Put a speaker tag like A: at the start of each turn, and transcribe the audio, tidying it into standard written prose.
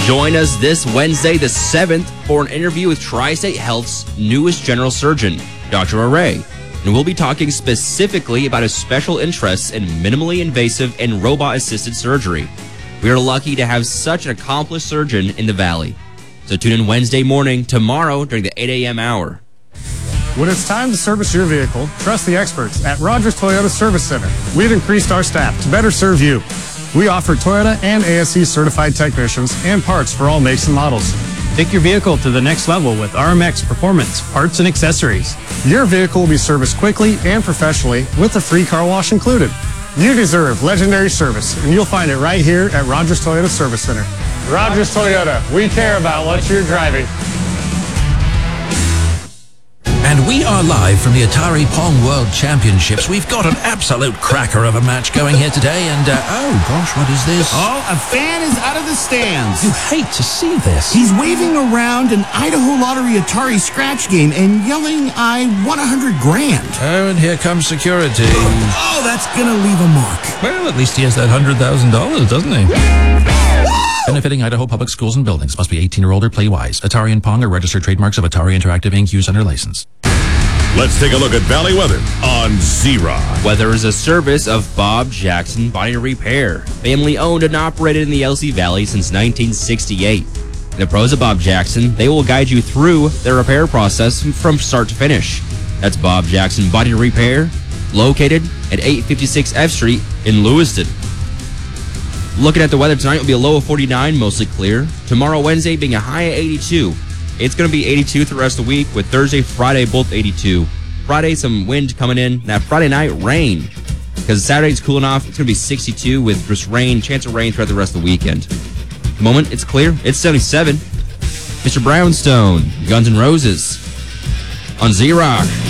A: Join us this Wednesday, the 7th, for an interview with Tri-State Health's newest general surgeon, Dr. Array. And we'll be talking specifically about his special interests in minimally invasive and robot-assisted surgery. We are lucky to have such an accomplished surgeon in the Valley. So tune in Wednesday morning, tomorrow, during the 8 a.m. hour.
B: When it's time to service your vehicle, trust the experts at Rogers Toyota Service Center. We've increased our staff to better serve you. We offer Toyota and ASE certified technicians and parts for all makes and models.
C: Take your vehicle to the next level with RMX Performance Parts and Accessories.
B: Your vehicle will be serviced quickly and professionally with a free car wash included. You deserve legendary service, and you'll find it right here at Rogers Toyota Service Center. Rogers Toyota, we care about what you're driving.
D: And we are live from the Atari Pong World Championships. We've got an absolute cracker of a match going here today, and oh gosh, what is this?
E: Oh, a fan is out of the stands.
D: You hate to see this.
E: He's waving around an Idaho Lottery Atari scratch game and yelling, "I won $100 grand."
D: Oh, and here comes security.
E: Oh, that's gonna leave a mark.
D: Well, at least he has that $100,000, doesn't he? Benefiting Idaho Public Schools and Buildings. Must be 18 or older. Play wise. Atari and Pong are registered trademarks of Atari Interactive Inc. Use under license.
F: Let's take a look at Valley weather on Z-Rock.
A: Weather is a service of Bob Jackson Body Repair. Family owned and operated in the LC Valley since 1968. The pros of Bob Jackson, they will guide you through their repair process from start to finish. That's Bob Jackson Body Repair, located at 856 F Street in Lewiston. Looking at the weather tonight, it will be a low of 49, mostly clear. Tomorrow, Wednesday, being a high of 82. It's going to be 82 through the rest of the week, with Thursday, Friday, both 82. Friday, some wind coming in. That Friday night, rain. Because Saturday's cooling off. It's going to be 62 with just rain, chance of rain throughout the rest of the weekend. At the moment, it's clear. It's 77. Mr. Brownstone, Guns N' Roses on Z-Rock.